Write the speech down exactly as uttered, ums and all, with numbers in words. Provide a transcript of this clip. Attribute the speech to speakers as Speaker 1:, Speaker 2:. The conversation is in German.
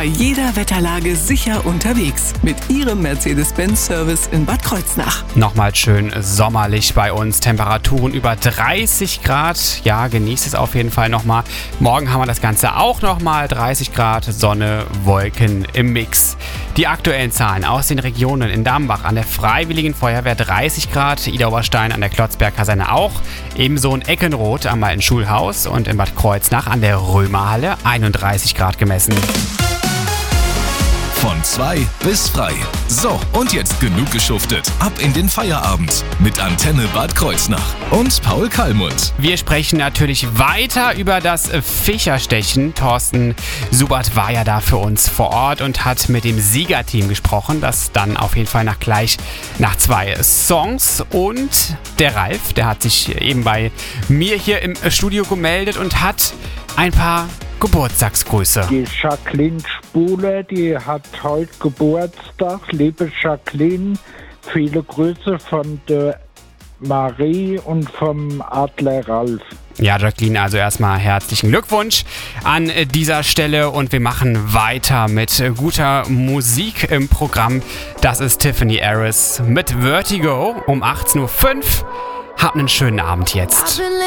Speaker 1: bei jeder Wetterlage sicher unterwegs mit Ihrem Mercedes-Benz-Service in Bad Kreuznach.
Speaker 2: Nochmal schön sommerlich bei uns. Temperaturen über dreißig Grad. Ja, genießt es auf jeden Fall nochmal. Morgen haben wir das Ganze auch nochmal. dreißig Grad, Sonne, Wolken im Mix. Die aktuellen Zahlen aus den Regionen: in Dambach an der Freiwilligen Feuerwehr dreißig Grad, Idar-Oberstein an der Klotzberg-Kaserne auch, ebenso in Eckenroth am alten Schulhaus und in Bad Kreuznach an der Römerhalle einunddreißig Grad gemessen.
Speaker 3: Von zwei bis frei. So, und jetzt genug geschuftet. Ab in den Feierabend mit Antenne Bad Kreuznach und Paul Kallmund.
Speaker 2: Wir sprechen natürlich weiter über das Fischerstechen. Thorsten Subert war ja da für uns vor Ort und hat mit dem Siegerteam gesprochen. Das dann auf jeden Fall nach gleich nach zwei Songs. Und der Ralf, der hat sich eben bei mir hier im Studio gemeldet und hat ein paar Geburtstagsgrüße.
Speaker 4: Die Jacqueline Spule, die hat heute Geburtstag. Liebe Jacqueline, viele Grüße von der Marie und vom Adler Ralf.
Speaker 2: Ja, Jacqueline, also erstmal herzlichen Glückwunsch an dieser Stelle und wir machen weiter mit guter Musik im Programm. Das ist Tiffany Harris mit Vertigo um achtzehn Uhr fünf. Habt einen schönen Abend jetzt.